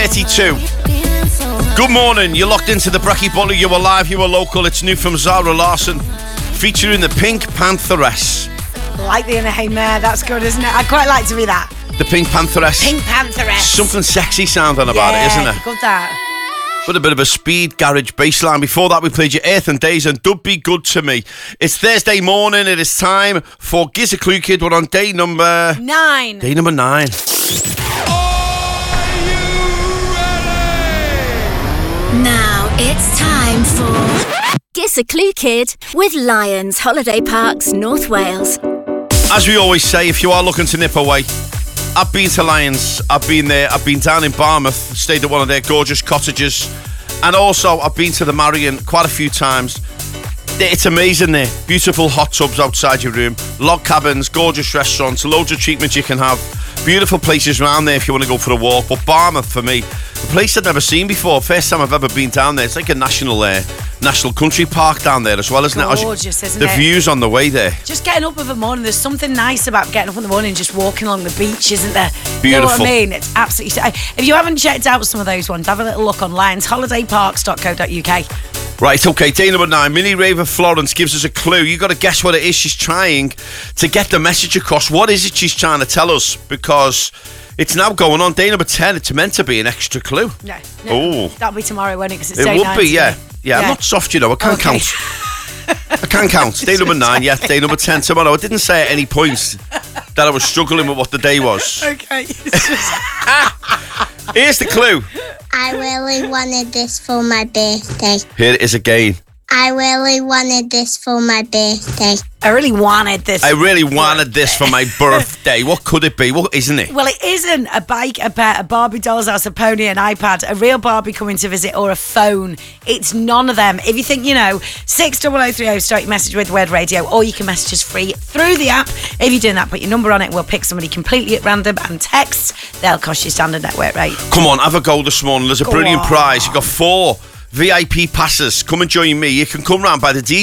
8:32. Good morning. You're locked into the Brekkie Butler. You are live. You are local. It's new from Zara Larsson, featuring the Pink Pantheress. Like the inner hey mare. That's good, isn't it? I'd quite like to be that. The Pink Pantheress. Pink Pantheress. Something sexy sounding about it, isn't it? Good that. With a bit of a speed garage bass line. Before that, we played your Earth and Days and Don't Be Good to Me. It's Thursday morning. It is time for Giz a Clue Kid. We're on day number 9. Day number 9. Now it's time for Giz a Clue Kid with Lions Holiday Parks, North Wales. As we always say, if you are looking to nip away, I've been to Lions, I've been there, I've been down in Barmouth, stayed at one of their gorgeous cottages, and also I've been to the Marion quite a few times. It's amazing there. Beautiful hot tubs outside your room, log cabins, gorgeous restaurants, loads of treatments you can have, beautiful places around there if you want to go for a walk. But Barmouth, for me, a place I'd never seen before. First time I've ever been down there. It's like a national country park down there as well, isn't it? Gorgeous, isn't the it? The views on the way there. Just getting up in the morning, there's something nice about getting up in the morning and just walking along the beach, isn't there? Beautiful. You know what I mean? It's absolutely... If you haven't checked out some of those ones, have a little look on lionsholidayparks.co.uk. Right, okay, day number 9. Minnie Raver Florence gives us a clue. You've got to guess what it is she's trying to get the message across. What is it she's trying to tell us? Because it's now going on. Day number 10, it's meant to be an extra clue. No. Oh. That'll be tomorrow, won't it? Because it's It day would 9 be, yeah. today. Yeah, I'm not soft, you know. I can't count. I can't count. Day number 9, yeah. Day number 10 tomorrow. I didn't say at any point that I was struggling with what the day was. Okay. Here's the clue. I really wanted this for my birthday. Here it is again. I really wanted this for my birthday. I really wanted this. I really wanted this for my birthday. What could it be? What isn't it? Well, it isn't a bike, a pet, a Barbie doll's house, a pony, an iPad, a real Barbie coming to visit, or a phone. It's none of them. If you think, 60030, start your message with word radio, or you can message us free through the app. If you're doing that, put your number on it. We'll pick somebody completely at random and text. They'll cost you standard network rate. Come on, have a go this morning. There's a brilliant prize. You've got 4 VIP passes. Come and join me. You can come round by the DJ